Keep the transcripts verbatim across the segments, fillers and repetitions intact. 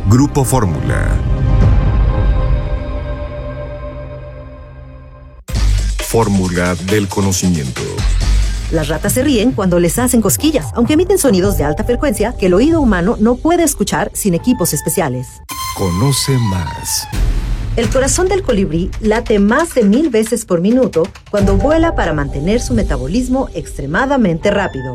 Grupo Fórmula. Fórmula del conocimiento. Las ratas se ríen cuando les hacen cosquillas, aunque emiten sonidos de alta frecuencia que el oído humano no puede escuchar sin equipos especiales. Conoce más. El corazón del colibrí late más de mil veces por minuto cuando vuela para mantener su metabolismo extremadamente rápido.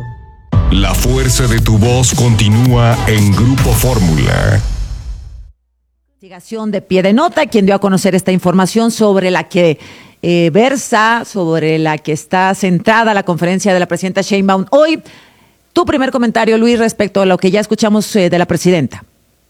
La fuerza de tu voz continúa en Grupo Fórmula. Investigación de Pie de Nota, quien dio a conocer esta información sobre la que eh, versa, sobre la que está centrada la conferencia de la presidenta Sheinbaum. Hoy, tu primer comentario, Luis, respecto a lo que ya escuchamos eh, de la presidenta.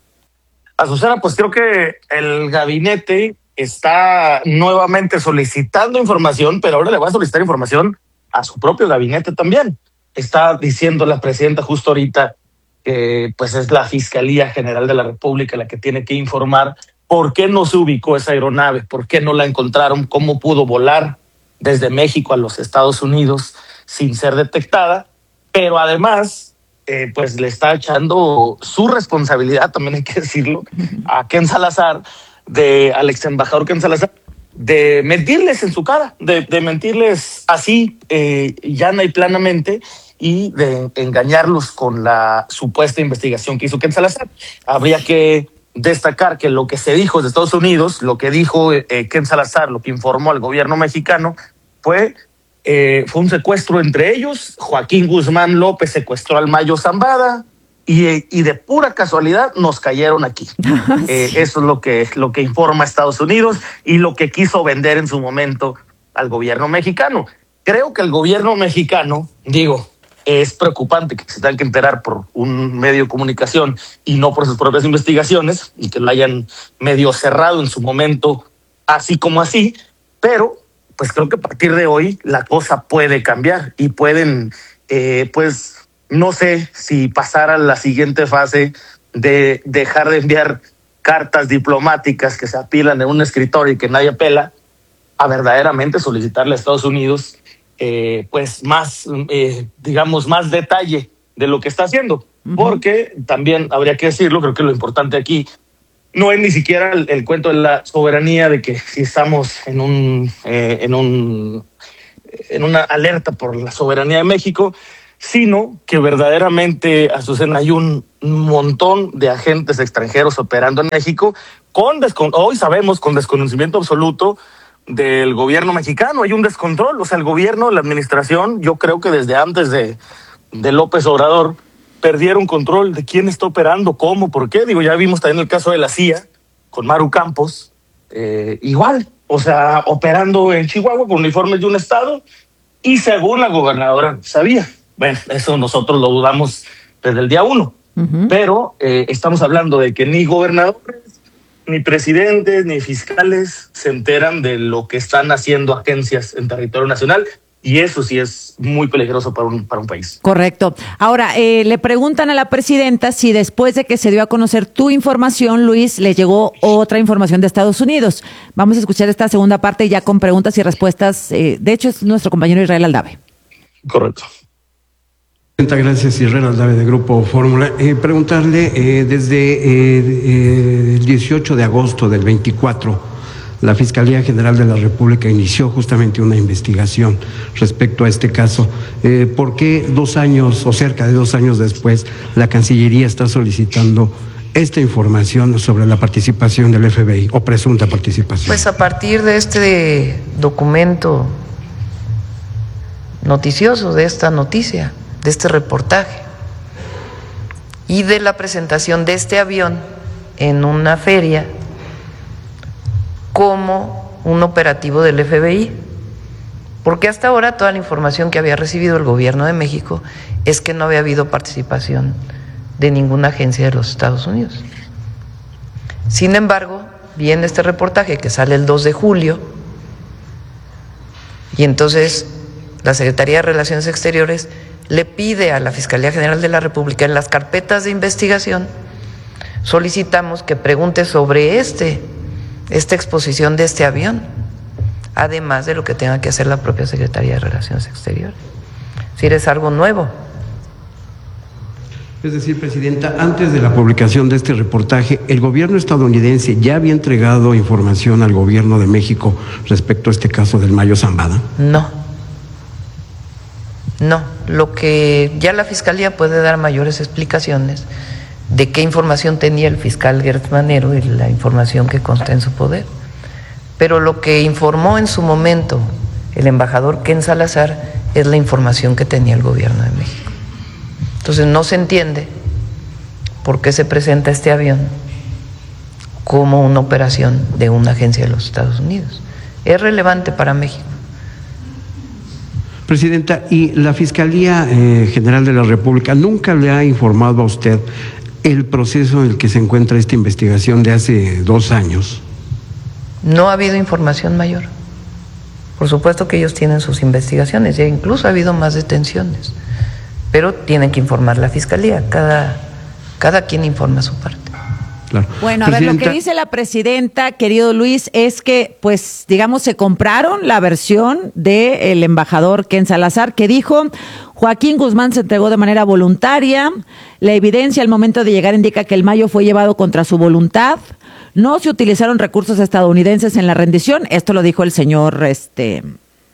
Azucena, pues creo que el gabinete está nuevamente solicitando información, pero ahora le va a solicitar información a su propio gabinete también. Está diciendo la presidenta justo ahorita que pues es la Fiscalía General de la República la que tiene que informar por qué no se ubicó esa aeronave, por qué no la encontraron, cómo pudo volar desde México a los Estados Unidos sin ser detectada, pero además eh, pues le está echando su responsabilidad, también hay que decirlo, a Ken Salazar, de, al ex embajador Ken Salazar, de mentirles en su cara, de, de mentirles así, eh, llana y planamente, y de engañarlos con la supuesta investigación que hizo Ken Salazar. Habría que destacar que lo que se dijo de Estados Unidos, lo que dijo eh, Ken Salazar, lo que informó al gobierno mexicano, fue, eh, fue un secuestro entre ellos. Joaquín Guzmán López secuestró al Mayo Zambada y, y de pura casualidad nos cayeron aquí. eh, eso es lo que, lo que informa Estados Unidos y lo que quiso vender en su momento al gobierno mexicano. Creo que el gobierno mexicano, digo, es preocupante que se tengan que enterar por un medio de comunicación y no por sus propias investigaciones y que lo hayan medio cerrado en su momento, así como así, pero pues creo que a partir de hoy la cosa puede cambiar y pueden, eh, pues no sé si pasar a la siguiente fase de dejar de enviar cartas diplomáticas que se apilan en un escritorio y que nadie apela, a verdaderamente solicitarle a Estados Unidos Eh, pues más, eh, digamos, más detalle de lo que está haciendo, uh-huh. Porque también habría que decirlo, creo que lo importante aquí no es ni siquiera el, el cuento de la soberanía, de que si estamos en un, eh, en un, en una alerta por la soberanía de México, sino que verdaderamente, Azucena, hay un montón de agentes extranjeros operando en México con descon- hoy sabemos con desconocimiento absoluto del gobierno mexicano. Hay un descontrol, o sea, el gobierno, la administración, yo creo que desde antes de, de López Obrador, perdieron control de quién está operando, cómo, por qué. Digo, ya vimos también el caso de la C I A, con Maru Campos, eh, igual, o sea, operando en Chihuahua con uniformes de un estado, y según la gobernadora sabía. Bueno, eso nosotros lo dudamos desde el día uno, uh-huh. Pero eh, estamos hablando de que ni gobernadores, ni presidentes, ni fiscales se enteran de lo que están haciendo agencias en territorio nacional, y eso sí es muy peligroso para un, para un país. Correcto. Ahora, eh, le preguntan a la presidenta si después de que se dio a conocer tu información, Luis, le llegó otra información de Estados Unidos. Vamos a escuchar esta segunda parte ya con preguntas y respuestas. Eh, de hecho, es nuestro compañero Israel Aldave. Correcto. Gracias, Israel Aldave de Grupo Fórmula. Eh, preguntarle, eh, desde eh, eh, el dieciocho de agosto del veinticuatro, la Fiscalía General de la República inició justamente una investigación respecto a este caso. Eh, ¿Por qué dos años o cerca de dos años después la Cancillería está solicitando esta información sobre la participación del F B I o presunta participación? Pues a partir de este documento noticioso, de esta noticia, de este reportaje y de la presentación de este avión en una feria como un operativo del F B I, porque hasta ahora toda la información que había recibido el gobierno de México es que no había habido participación de ninguna agencia de los Estados Unidos. Sin embargo, viene este reportaje que sale el dos de julio y entonces la Secretaría de Relaciones Exteriores le pide a la Fiscalía General de la República, en las carpetas de investigación, solicitamos que pregunte sobre este, esta exposición de este avión, además de lo que tenga que hacer la propia Secretaría de Relaciones Exteriores. Es decir, es algo nuevo. Es decir, Presidenta, antes de la publicación de este reportaje, el gobierno estadounidense ya había entregado información al gobierno de México respecto a este caso del Mayo Zambada. No. No. Lo que ya la Fiscalía puede dar mayores explicaciones de qué información tenía el fiscal Gertz Manero y la información que consta en su poder. Pero lo que informó en su momento el embajador Ken Salazar es la información que tenía el gobierno de México. Entonces no se entiende por qué se presenta este avión como una operación de una agencia de los Estados Unidos. Es relevante para México. Presidenta, ¿y la Fiscalía eh, General de la República nunca le ha informado a usted el proceso en el que se encuentra esta investigación de hace dos años? No ha habido información mayor. Por supuesto que ellos tienen sus investigaciones, e incluso ha habido más detenciones, pero tienen que informar la Fiscalía, cada, cada quien informa su parte. Claro. Bueno, a ver, lo que dice la presidenta, querido Luis, es que, pues, digamos, se compraron la versión del embajador Ken Salazar, que dijo: Joaquín Guzmán se entregó de manera voluntaria, la evidencia al momento de llegar indica que el Mayo fue llevado contra su voluntad, no se utilizaron recursos estadounidenses en la rendición, esto lo dijo el señor, este...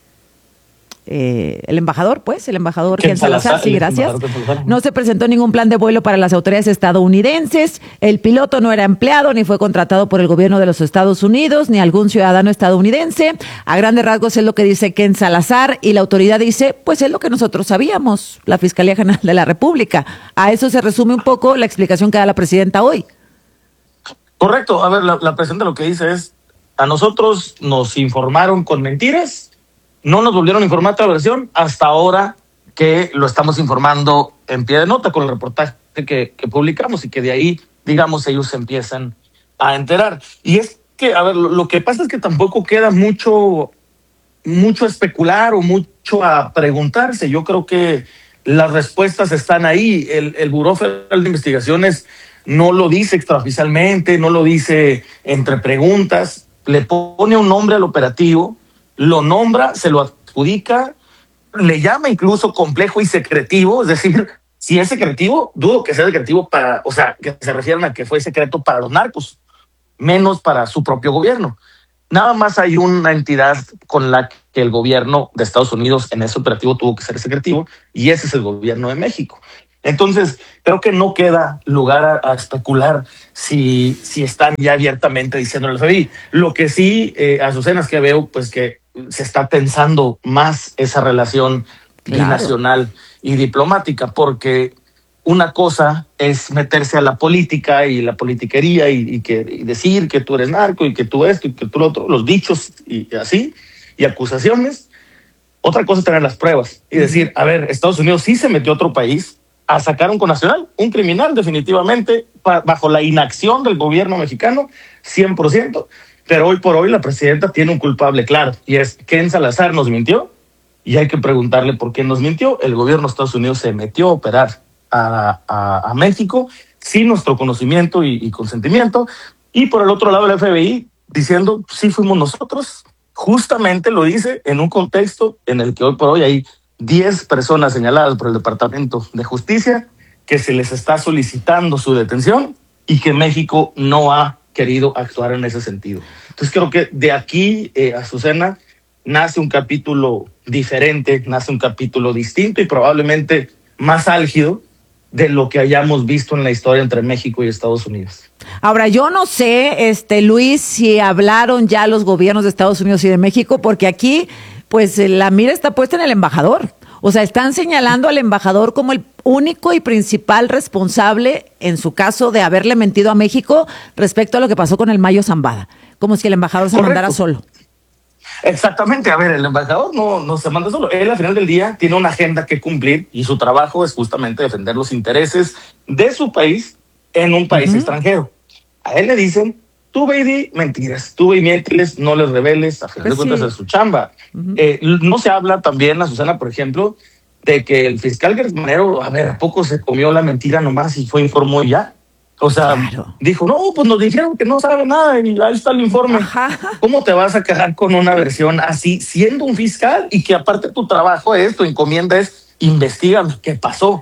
Eh, el embajador, pues, el embajador Ken Salazar, sí, gracias. No se presentó ningún plan de vuelo para las autoridades estadounidenses, el piloto no era empleado ni fue contratado por el gobierno de los Estados Unidos ni algún ciudadano estadounidense. A grandes rasgos es lo que dice Ken Salazar y la autoridad dice, pues es lo que nosotros sabíamos, la Fiscalía General de la República. A eso se resume un poco la explicación que da la presidenta hoy. Correcto, a ver, la, la presidenta lo que dice es, a nosotros nos informaron con mentiras, no nos volvieron a informar otra versión hasta ahora que lo estamos informando en pie de nota con el reportaje que, que publicamos y que de ahí, digamos, ellos se empiezan a enterar. Y es que, a ver, lo, lo que pasa es que tampoco queda mucho, mucho a especular o mucho a preguntarse. Yo creo que las respuestas están ahí. El, el Buró Federal de Investigaciones no lo dice extraoficialmente, no lo dice entre preguntas, le pone un nombre al operativo, lo nombra, se lo adjudica, le llama incluso complejo y secretivo, es decir, si es secretivo, dudo que sea secretivo para, o sea, que se refieran a que fue secreto para los narcos, menos para su propio gobierno. Nada más hay una entidad con la que el gobierno de Estados Unidos en ese operativo tuvo que ser secretivo, y ese es el gobierno de México. Entonces, creo que no queda lugar a, a especular si, si están ya abiertamente diciendo el F B I. Lo que sí, eh, Azucena, es que veo pues que se está tensando más esa relación claro. binacional y diplomática, porque una cosa es meterse a la política y la politiquería y, y, que, y decir que tú eres narco y que tú esto y que tú lo otro, los dichos y así, y acusaciones. Otra cosa es tener las pruebas y decir, a ver, Estados Unidos sí se metió a otro país a sacar un connacional, un criminal definitivamente, pa, bajo la inacción del gobierno mexicano, cien por ciento, pero hoy por hoy la presidenta tiene un culpable claro, y es Ken Salazar nos mintió, y hay que preguntarle por qué nos mintió. El gobierno de Estados Unidos se metió a operar a, a, a México sin nuestro conocimiento y, y consentimiento, y por el otro lado el F B I diciendo, sí fuimos nosotros, justamente lo dice en un contexto en el que hoy por hoy hay diez personas señaladas por el Departamento de Justicia que se les está solicitando su detención y que México no ha querido actuar en ese sentido. Entonces creo que de aquí, eh, Azucena, nace un capítulo diferente, nace un capítulo distinto y probablemente más álgido de lo que hayamos visto en la historia entre México y Estados Unidos. Ahora, yo no sé, este Luis, si hablaron ya los gobiernos de Estados Unidos y de México, porque aquí pues la mira está puesta en el embajador. O sea, están señalando al embajador como el único y principal responsable, en su caso, de haberle mentido a México respecto a lo que pasó con el Mayo Zambada. Como si el embajador se Correcto. mandara solo. Exactamente. A ver, el embajador no, no se manda solo. Él, al final del día, tiene una agenda que cumplir y su trabajo es justamente defender los intereses de su país en un país uh-huh. extranjero. A él le dicen, tú ve y di mentiras, tú ve y miénteles, no les reveles, a final pues de cuentas sí. es su chamba. Uh-huh. Eh, no se habla también, Azucena, por ejemplo, de que el fiscal Gertz Manero, a ver, ¿a poco se comió la mentira nomás y fue informó y ya? O sea, claro. dijo, no, pues nos dijeron que no sabe nada y ahí está el informe. Ajá. ¿Cómo te vas a quedar con una versión así, siendo un fiscal y que aparte tu trabajo es, tu encomienda es, investígame qué pasó?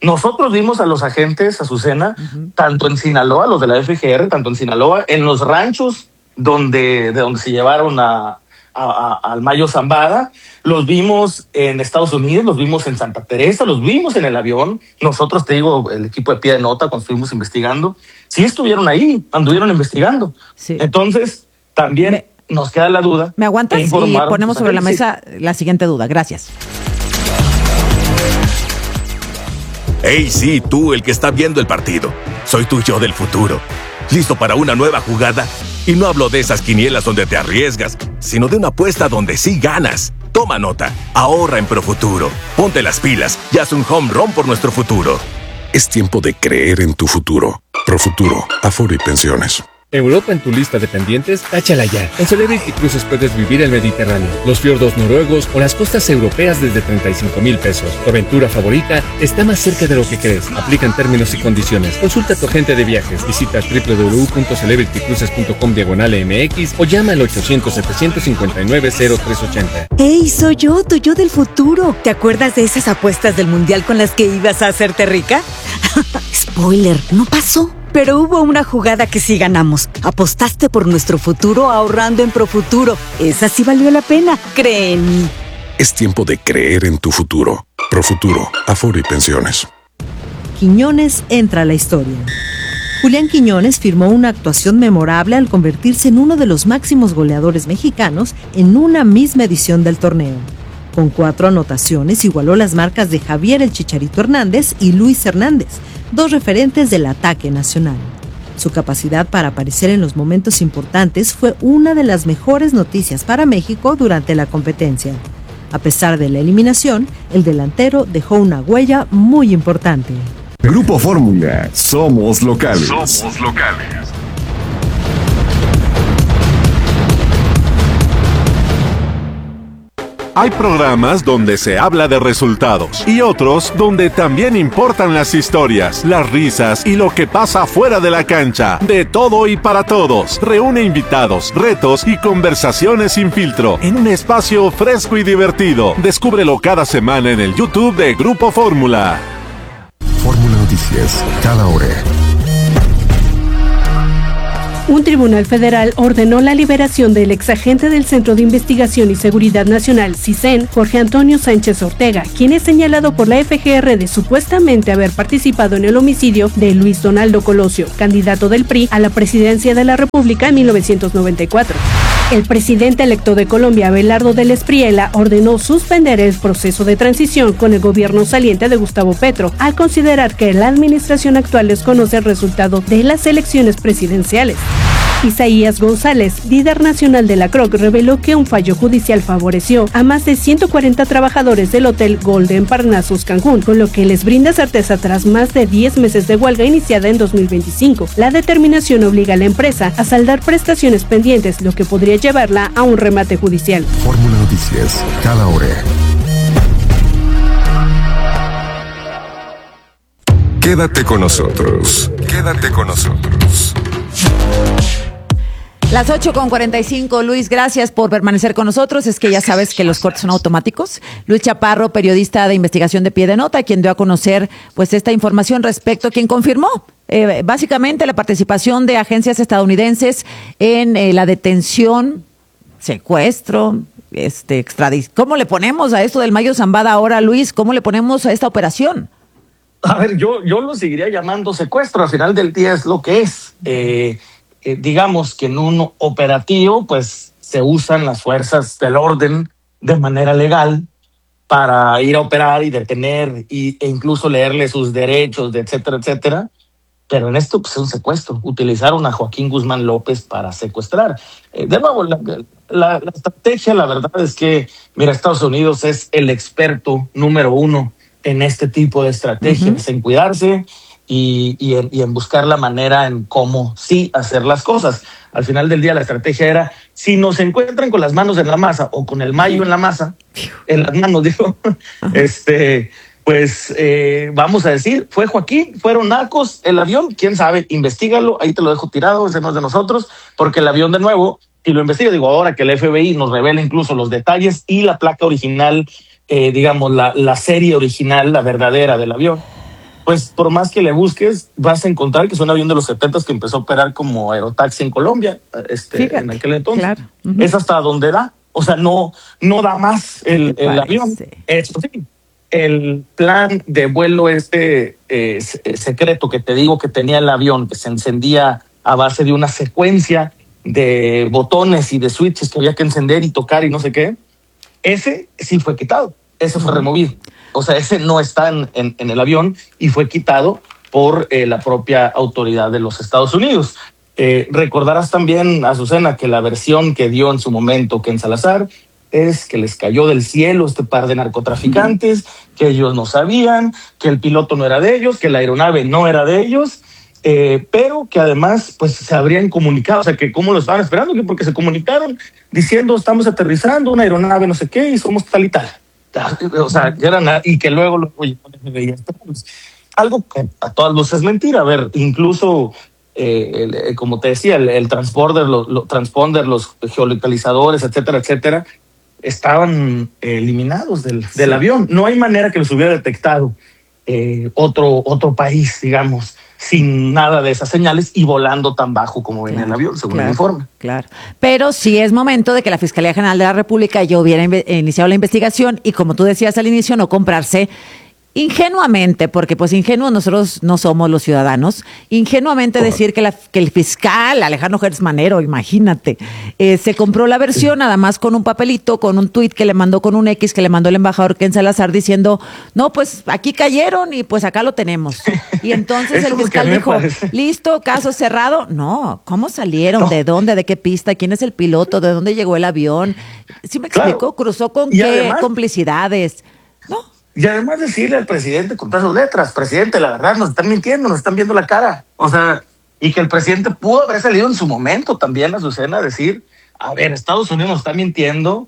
Nosotros vimos a los agentes, Azucena, uh-huh. tanto en Sinaloa, los de la F G R, tanto en Sinaloa, en los ranchos donde, de donde se llevaron a, a, a, al Mayo Zambada, los vimos en Estados Unidos, los vimos en Santa Teresa, los vimos en el avión. Nosotros, te digo, el equipo de Pie de Nota, cuando estuvimos investigando, sí estuvieron ahí, anduvieron investigando. Sí. Entonces, también me, nos queda la duda. ¿Me aguantas? Y ponemos sobre la mesa la siguiente duda. Gracias. Hey, sí, tú, el que está viendo el partido. Soy tu yo del futuro. ¿Listo para una nueva jugada? Y no hablo de esas quinielas donde te arriesgas, sino de una apuesta donde sí ganas. Toma nota, ahorra en Profuturo. Ponte las pilas y haz un home run por nuestro futuro. Es tiempo de creer en tu futuro. Profuturo, Afore y Pensiones. Europa en tu lista de pendientes, táchala ya. En Celebrity Cruises puedes vivir el Mediterráneo, los fiordos noruegos o las costas europeas desde treinta y cinco mil pesos. Tu aventura favorita está más cerca de lo que crees. Aplican términos y condiciones. Consulta a tu agente de viajes. Visita doble u doble u doble u punto celebrity cruises punto com diagonal M X o llama al ochocientos, setecientos cincuenta y nueve, cero tres ochenta. ¡Hey, soy yo, tu yo del futuro! ¿Te acuerdas de esas apuestas del mundial con las que ibas a hacerte rica? Spoiler, no pasó. Pero hubo una jugada que sí ganamos. Apostaste por nuestro futuro ahorrando en Profuturo. Esa sí valió la pena, cree en mí. Es tiempo de creer en tu futuro. Profuturo, Afore y Pensiones. Quiñones entra a la historia. Julián Quiñones firmó una actuación memorable al convertirse en uno de los máximos goleadores mexicanos en una misma edición del torneo. Con cuatro anotaciones igualó las marcas de Javier el Chicharito Hernández y Luis Hernández, dos referentes del ataque nacional. Su capacidad para aparecer en los momentos importantes fue una de las mejores noticias para México durante la competencia. A pesar de la eliminación, el delantero dejó una huella muy importante. Grupo Fórmula, somos locales. Somos locales. Hay programas donde se habla de resultados y otros donde también importan las historias, las risas y lo que pasa fuera de la cancha. De todo y para todos. Reúne invitados, retos y conversaciones sin filtro en un espacio fresco y divertido. Descúbrelo cada semana en el YouTube de Grupo Fórmula. Fórmula Noticias, cada hora. Un tribunal federal ordenó la liberación del exagente del Centro de Investigación y Seguridad Nacional, CISEN, Jorge Antonio Sánchez Ortega, quien es señalado por la F G R de supuestamente haber participado en el homicidio de Luis Donaldo Colosio, candidato del P R I a la presidencia de la República en mil novecientos noventa y cuatro. El presidente electo de Colombia, Abelardo del Espriella, ordenó suspender el proceso de transición con el gobierno saliente de Gustavo Petro, al considerar que la administración actual desconoce el resultado de las elecciones presidenciales. Isaías González, líder nacional de la C R O C, reveló que un fallo judicial favoreció a más de ciento cuarenta trabajadores del Hotel Golden Parnassus Cancún, con lo que les brinda certeza tras más de diez meses de huelga iniciada en dos mil veinticinco. La determinación obliga a la empresa a saldar prestaciones pendientes, lo que podría llevarla a un remate judicial. Fórmula Noticias, cada hora. Quédate con nosotros. Quédate con nosotros. Las ocho con cuarenta y cinco, Luis, gracias por permanecer con nosotros. Es que ya sabes que los cortes son automáticos. Luis Chaparro, periodista de investigación de Pie de Nota, quien dio a conocer pues esta información respecto, quien confirmó eh, básicamente la participación de agencias estadounidenses en eh, la detención, secuestro, este extradición. ¿Cómo le ponemos a esto del Mayo Zambada ahora, Luis? ¿Cómo le ponemos a esta operación? A ver, yo, yo lo seguiría llamando secuestro. Al final del día es lo que es. Eh, Eh, digamos que en un operativo pues se usan las fuerzas del orden de manera legal para ir a operar y detener y, e incluso leerle sus derechos, de etcétera, etcétera. Pero en esto pues es un secuestro. Utilizaron a Joaquín Guzmán López para secuestrar. Eh, de nuevo, la, la, la estrategia, la verdad es que, mira, Estados Unidos es el experto número uno en este tipo de estrategias, uh-huh. en cuidarse Y, y, en, y en buscar la manera en cómo sí hacer las cosas. Al final del día la estrategia era, si nos encuentran con las manos en la masa o con el mayo en la masa, en las manos, digo, este, pues eh, vamos a decir, fue Joaquín, fueron narcos, el avión, quién sabe, investígalo, ahí te lo dejo tirado, ese no es de nosotros, porque el avión de nuevo, y lo investiga, digo, ahora que el F B I nos revela incluso los detalles y la placa original, eh, digamos, la, la serie original, la verdadera del avión. pues por más que le busques, vas a encontrar que es un avión de los setentas que empezó a operar como aerotaxi en Colombia, este, Fíjate, en aquel entonces. Claro. Uh-huh. Es hasta donde da. O sea, no, no da más el, el avión. Eso sí. El plan de vuelo este eh, secreto que te digo que tenía el avión, que se encendía a base de una secuencia de botones y de switches que había que encender y tocar y no sé qué, ese sí fue quitado, ese fue removido. O sea, ese no está en, en, en el avión y fue quitado por eh, la propia autoridad de los Estados Unidos. Eh, recordarás también, Azucena, que la versión que dio en su momento Ken Salazar es que les cayó del cielo este par de narcotraficantes, que ellos no sabían, que el piloto no era de ellos, que la aeronave no era de ellos, eh, pero que además pues se habrían comunicado, o sea, que cómo lo estaban esperando, que porque se comunicaron diciendo estamos aterrizando una aeronave no sé qué y somos tal y tal. O sea, que eran, y que luego lo oye, algo que a todas luces es mentira. A ver, incluso eh, el, como te decía, el, el transponder, los, los transponder, los geolocalizadores, etcétera, etcétera, estaban eh, eliminados del, sí. del avión. No hay manera que los hubiera detectado eh, otro, otro país, digamos, sin nada de esas señales y volando tan bajo como venía claro, el avión, según claro, el informe. Claro, pero sí es momento de que la Fiscalía General de la República ya hubiera inve- iniciado la investigación y, como tú decías al inicio, no comprarse ingenuamente, porque pues ingenuos nosotros no somos los ciudadanos, ingenuamente oh. decir que, la, que el fiscal Alejandro Gertz Manero, imagínate, eh, se compró la versión nada más con un papelito, con un tuit que le mandó, con un X que le mandó el embajador Ken Salazar diciendo, no, pues aquí cayeron y pues acá lo tenemos. Y entonces el fiscal dijo, parece. listo, caso cerrado. No, ¿cómo salieron? No. ¿De dónde? ¿De qué pista? ¿Quién es el piloto? ¿De dónde llegó el avión? ¿Sí me explico? Claro. ¿Cruzó con y qué además, complicidades? No. Y además decirle al presidente con todas sus letras, presidente, la verdad, nos están mintiendo, nos están viendo la cara. O sea, y que el presidente pudo haber salido en su momento también a Azucena a decir, a ver, Estados Unidos nos está mintiendo,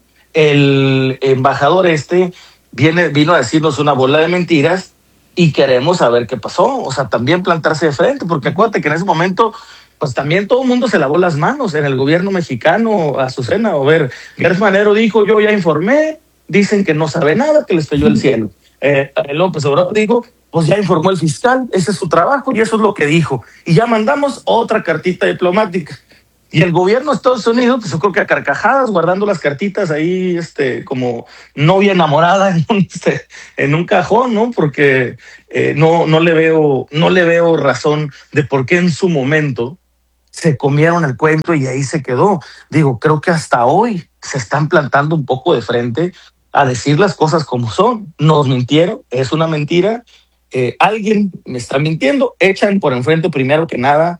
el embajador este viene, vino a decirnos una bola de mentiras y queremos saber qué pasó. O sea, también plantarse de frente, porque acuérdate que en ese momento pues también todo el mundo se lavó las manos en el gobierno mexicano, Azucena. A ver, Gertz Manero dijo, yo ya informé, dicen que no sabe nada, que les cayó el cielo. Eh, López Obrador dijo, pues ya informó el fiscal, ese es su trabajo y eso es lo que dijo. Y ya mandamos otra cartita diplomática. Y el gobierno de Estados Unidos, pues yo creo que a carcajadas, guardando las cartitas ahí, este, como novia enamorada en un, este, en un cajón, ¿no? Porque eh, no, no le veo, no le veo razón de por qué en su momento se comieron el cuento y ahí se quedó. Digo, creo que hasta hoy se están plantando un poco de frente a decir las cosas como son. Nos mintieron, es una mentira, eh, alguien me está mintiendo, echan por enfrente primero que nada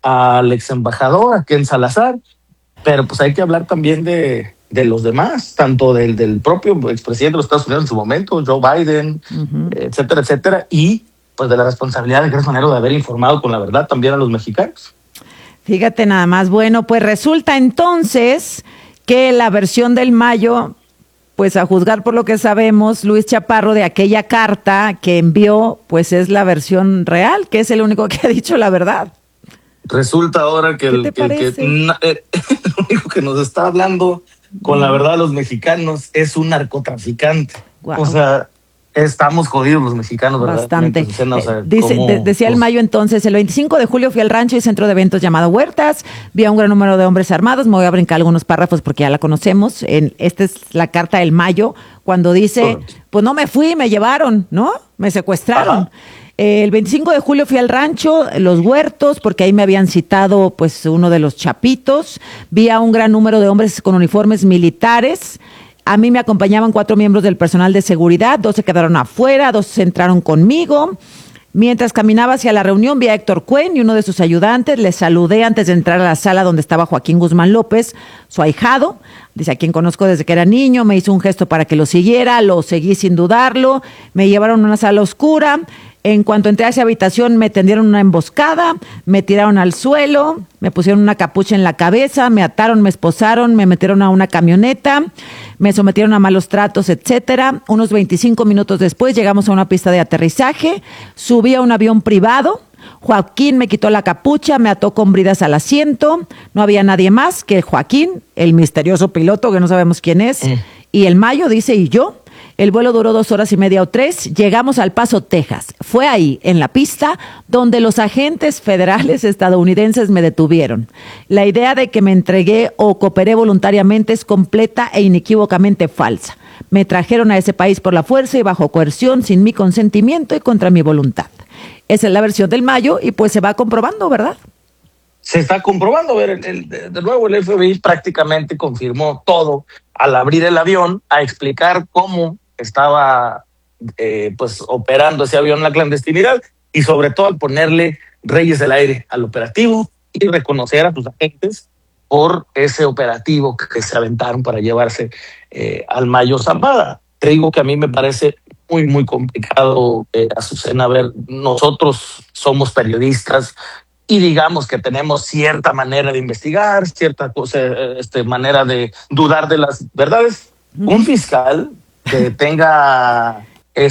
al ex embajador, a Ken Salazar, pero pues hay que hablar también de, de los demás, tanto del, del propio expresidente de los Estados Unidos en su momento, Joe Biden, uh-huh. etcétera, etcétera, y pues de la responsabilidad de Gertz Manero de haber informado con la verdad también a los mexicanos. Fíjate nada más, bueno, pues resulta entonces que la versión del Mayo, pues a juzgar por lo que sabemos, Luis Chaparro, de aquella carta que envió, pues es la versión real, que es el único que ha dicho la verdad. Resulta ahora que el, que, el, que na, eh, el único que nos está hablando con la verdad a los mexicanos es un narcotraficante. Wow. O sea, estamos jodidos los mexicanos, ¿verdad? Bastante. Entonces, o sea, Dice, ¿cómo, de, decía pues, el Mayo entonces, el veinticinco de julio fui al rancho y centro de eventos llamado Huertas, vi a un gran número de hombres armados, me voy a brincar algunos párrafos porque ya la conocemos. En, esta es la carta del Mayo, cuando dice, uh-huh. pues no me fui, me llevaron, ¿no? Me secuestraron. Uh-huh. El veinticinco de julio fui al rancho, Los Huertos, porque ahí me habían citado pues uno de los chapitos. Vi a un gran número de hombres con uniformes militares. A mí me acompañaban cuatro miembros del personal de seguridad, dos se quedaron afuera, dos entraron conmigo. Mientras caminaba hacia la reunión, vi a Héctor Cuen y uno de sus ayudantes. Les saludé antes de entrar a la sala donde estaba Joaquín Guzmán López, su ahijado. Dice, a quien conozco desde que era niño, me hizo un gesto para que lo siguiera, lo seguí sin dudarlo. Me llevaron a una sala oscura. En cuanto entré a esa habitación, me tendieron una emboscada, me tiraron al suelo, me pusieron una capucha en la cabeza, me ataron, me esposaron, me metieron a una camioneta, me sometieron a malos tratos, etcétera. Unos veinticinco minutos después llegamos a una pista de aterrizaje, subí a un avión privado, Joaquín me quitó la capucha, me ató con bridas al asiento, no había nadie más que Joaquín, el misterioso piloto que no sabemos quién es, mm. Y el Mayo dice, y yo, el vuelo duró dos horas y media o tres, llegamos al Paso, Texas. Fue ahí, en la pista, donde los agentes federales estadounidenses me detuvieron. La idea de que me entregué o cooperé voluntariamente es completa e inequívocamente falsa. Me trajeron a ese país por la fuerza y bajo coerción, sin mi consentimiento y contra mi voluntad. Esa es la versión del Mayo y pues se va comprobando, ¿verdad? Se está comprobando. A ver, el, el, de nuevo el F B I prácticamente confirmó todo al abrir el avión a explicar cómo estaba eh, pues operando ese avión en la clandestinidad y sobre todo al ponerle reyes del aire al operativo y reconocer a sus agentes por ese operativo que se aventaron para llevarse eh, al Mayo Zambada. Te digo que a mí me parece muy, muy complicado, eh, Azucena. A ver, nosotros somos periodistas y digamos que tenemos cierta manera de investigar, cierta cosa, este, manera de dudar de las verdades. Un fiscal que tenga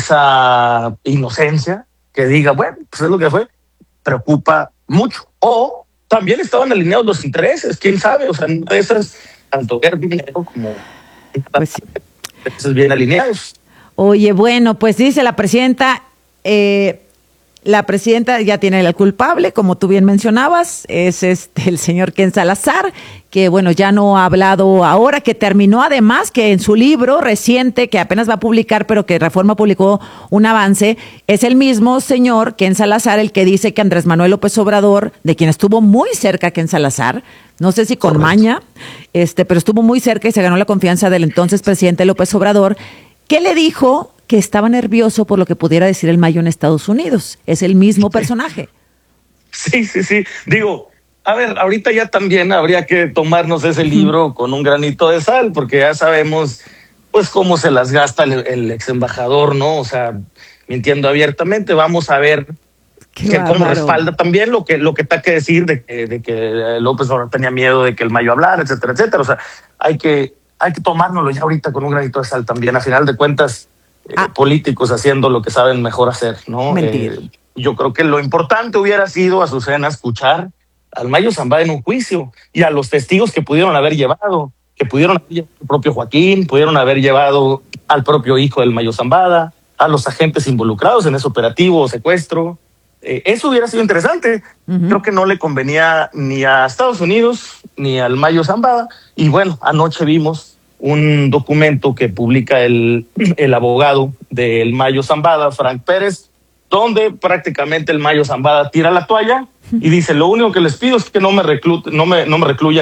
esa inocencia, que diga, bueno, pues es lo que fue, preocupa mucho. O también estaban alineados los intereses, quién sabe, o sea, de esas, tanto ver dinero como pues sí. Intereses bien alineados. Oye, bueno, pues dice la presidenta, eh, la presidenta ya tiene el culpable, como tú bien mencionabas, es este el señor Ken Salazar, que bueno, ya no ha hablado ahora, que terminó además, que en su libro reciente, que apenas va a publicar, pero que Reforma publicó un avance, es el mismo señor Ken Salazar el que dice que Andrés Manuel López Obrador, de quien estuvo muy cerca Ken Salazar, no sé si con Correcto. maña, este, pero estuvo muy cerca y se ganó la confianza del entonces presidente López Obrador, que le dijo que estaba nervioso por lo que pudiera decir el Mayo en Estados Unidos. Es el mismo personaje. Sí, sí, sí. Digo, a ver, ahorita ya también habría que tomarnos ese libro con un granito de sal, porque ya sabemos, pues, cómo se las gasta el, el ex embajador, ¿no? O sea, mintiendo abiertamente. Vamos a ver Qué que cómo respalda también lo que lo que está que decir de que, de que López Obrador tenía miedo de que el Mayo hablara, etcétera, etcétera. O sea, hay que, hay que tomárnoslo ya ahorita con un granito de sal también. A final de cuentas, Ah. Eh, políticos haciendo lo que saben mejor hacer, ¿no? Eh, yo creo que lo importante hubiera sido, Azucena, escuchar al Mayo Zambada en un juicio y a los testigos que pudieron haber llevado, que pudieron haber llevado al propio Joaquín, pudieron haber llevado al propio hijo del Mayo Zambada, a los agentes involucrados en ese operativo o secuestro. Eh, eso hubiera sido interesante. Uh-huh. Creo que no le convenía ni a Estados Unidos ni al Mayo Zambada. Y bueno, anoche vimos un documento que publica el, el abogado del Mayo Zambada, Frank Pérez, donde prácticamente el Mayo Zambada tira la toalla y dice, lo único que les pido es que no me recluten, no me, no me recluyan